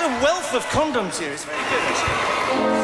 a wealth of condoms here. It's very good, actually.